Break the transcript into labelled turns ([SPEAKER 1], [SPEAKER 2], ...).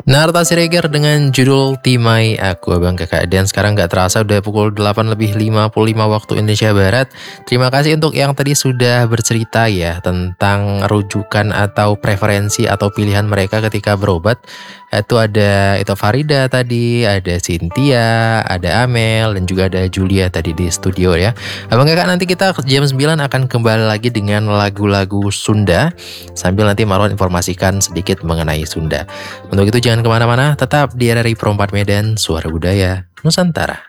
[SPEAKER 1] Narta Siregar dengan judul Timai Aku Abang Kakak. Dan sekarang gak terasa udah pukul 8:55 waktu Indonesia Barat. Terima kasih untuk yang tadi sudah bercerita ya tentang rujukan atau preferensi atau pilihan mereka ketika berobat. Itu ada Farida tadi, ada Cynthia, ada Amel, dan juga ada Julia tadi di studio ya. Abang Kakak, nanti kita jam 9 akan kembali lagi dengan lagu-lagu Sunda, sambil nanti Marwan informasikan sedikit mengenai Sunda. Untuk itu jangan kemana-mana, tetap di RRI Pro 4 Medan, Suara Budaya Nusantara.